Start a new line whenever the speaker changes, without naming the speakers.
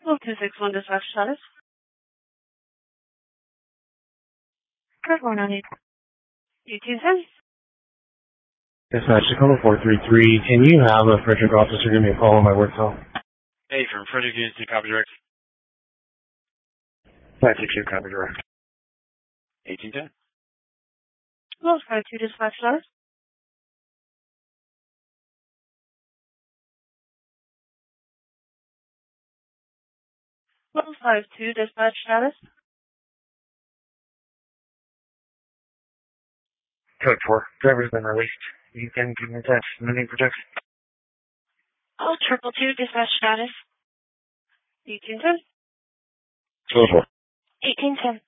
Well, 261 dispatch status. Good morning. 1810.
Dispatch, Tacoma 433. Can you have a Frederick officer give me a call on my work call?
Hey, from Frederick Unity, copy direct.
562, copy direct.
1810.
Well, 52 dispatch status. Well, 52 dispatch status.
Code 4. Driver's been released. You can give me a text. No need for text.
Oh, 222 dispatch status. 1810.
Code 4.
1810.